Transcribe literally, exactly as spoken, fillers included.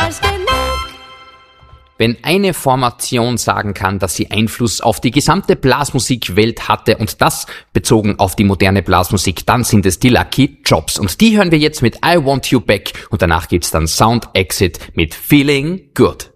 Stars genug. Wenn eine Formation sagen kann, dass sie Einfluss auf die gesamte Blasmusikwelt hatte und das bezogen auf die moderne Blasmusik, dann sind es die Lucky Jobs. Und die hören wir jetzt mit I Want You Back und danach gibt's dann Sound Exit mit Feeling Good.